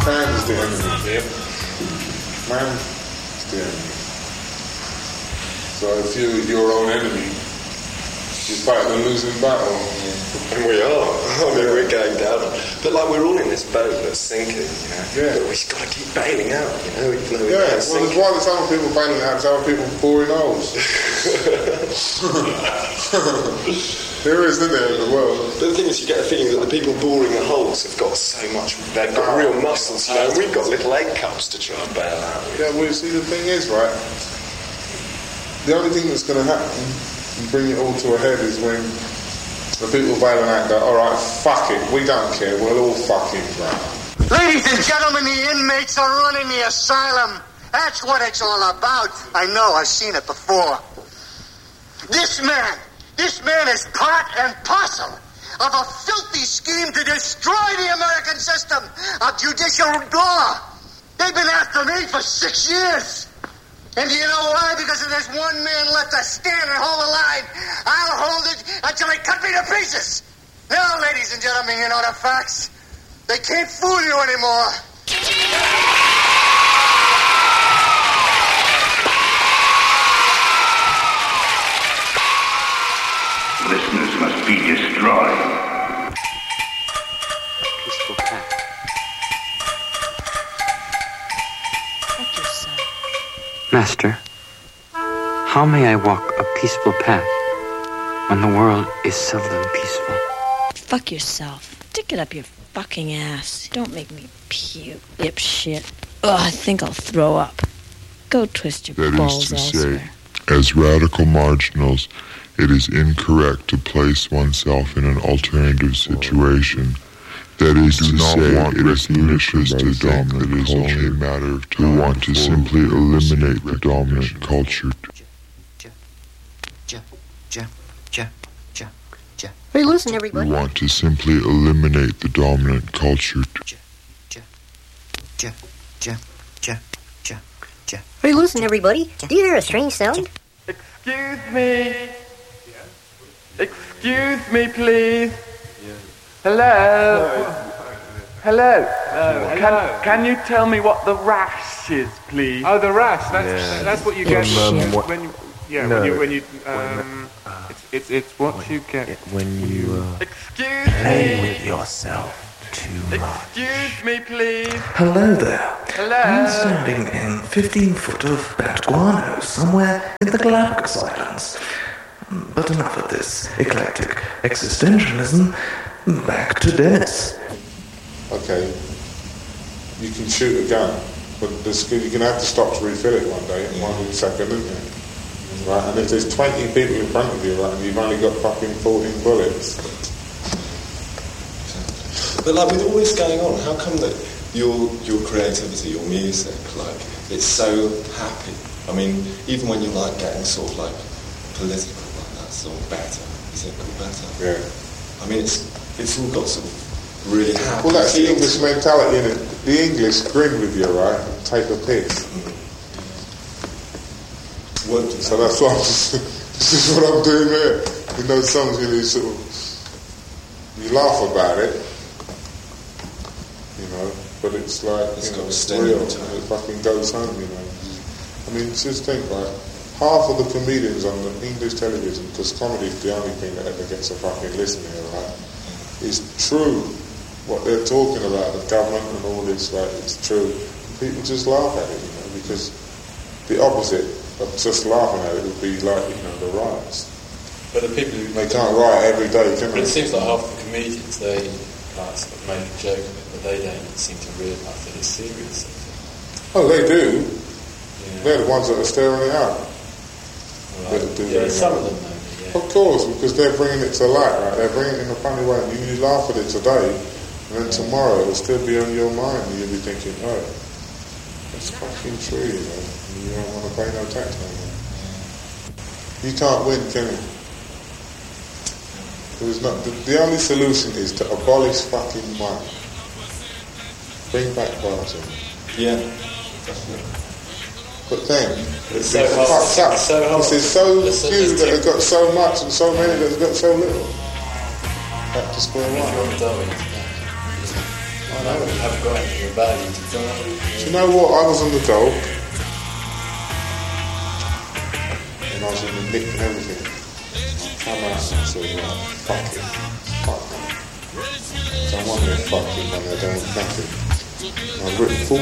fans is the enemy. Yep. Man is the enemy. So if you're your own enemy, you fight the losing battle. And we are. I mean, we're going down. But like, we're all in this boat that's sinking, you know. Yeah. But we've got to keep bailing out, you know. Even though Yeah, well, there's why there's other people bailing out, there's other people boring holes. There is, isn't there, in the world? But the thing is, you get a feeling that the people boring the holes have got so much, they've got real muscles, you know, and we've got little egg cups to try and bail out with. Yeah, well, you see, the thing is, right, the only thing that's going to happen and bring it all to a head is when the people bailing out go, alright, fuck it, we don't care, we'll all fucking drown. Ladies and gentlemen, the inmates are running the asylum. That's what it's all about. I know, I've seen it before. This man is part and parcel of a filthy scheme to destroy the American system of judicial law. They've been after me for 6 years. And do you know why? Because if there's one man left to stand and hold the line, I'll hold it until they cut me to pieces. Now, ladies and gentlemen, you know the facts. They can't fool you anymore. Listeners must be destroyed. Peaceful path. Fuck yourself. Master, how may I walk a peaceful path when the world is seldom peaceful? Fuck yourself. Stick it up your fucking ass. Don't make me puke, dipshit. Ugh, I think I'll throw up. Go twist your That balls is to elsewhere. say, as radical marginals, it is incorrect to place oneself in an alternative situation. That is to say, it is ludicrous to think that it is only a matter of time. We want to simply eliminate the dominant culture. Hey, listen, everybody. We want to simply eliminate the dominant culture. Hey, listen, everybody. Do you hear a strange sound? Excuse me. Excuse me, please. Hello. Hello. Can you tell me what the rash is, please? Oh, the rash. That's what you get when you. Yeah, No. when you it's what you get when you Excuse play me. with yourself too much. Excuse me, please. Hello there. Hello. I'm standing in 15 foot of bat guano somewhere in the Galapagos Islands. But enough of this eclectic existentialism. Back to Dennis. Okay, you can shoot a gun, but you're going to have to stop to refill it one day, in 1 second, isn't it? Right, and if there's 20 people in front of you, right, and you've only got fucking 14 bullets. But like, with all this going on, how come that your creativity, your music, like, it's so happy? I mean, even when you're like getting sort of like political like that, sort of better. Is it called better? Yeah. I mean, it's all got sort of really happy. Well, that's the English mentality, in it. The English grin with you, right, and take a piss. So that's what this is what I'm doing there. In those songs, you sort of, you laugh about it, you know, but it's like, It's you know, got it's sting real, to it. and it fucking goes home, you know. I mean, just think, like, half of the comedians on the English television, because comedy's the only thing that ever gets a fucking listen here, right, is true. What they're talking about, the government and all this, like, it's true. People just laugh at it, you know, because the opposite of just laughing at it would be like, you know, the riots. But the people who They can't riot every day, can But they? it seems like half the comedians they like sort of make a joke of it, but they don't seem to realise that it's serious. Oh, they do. Yeah. They're the ones that are stirring it up. Right. That do Yeah, that, some you of know. them maybe. Yeah. Of course, because they're bringing it to light, right? They're bringing it in a funny way. And you laugh at it today, and then tomorrow it'll still be on your mind, and you'll be thinking, oh, that's fucking true, you know. And you don't want to pay no tax no more. You can't win, can you? There's not. The only solution is to abolish fucking money. Bring back barter. Yeah. But then, It's so hard. fucked up. It's so hard. There's so There's so- few there's that too- have got so much and so many that have got so little. Back to square one. Darwin. I haven't got anything about you to tell. Do you know what? I was on the dog. And I was in the nick and everything. I come out and I said, right, fuck it. Fuck it. Don't want their fucking money, I don't want nothing. And I've written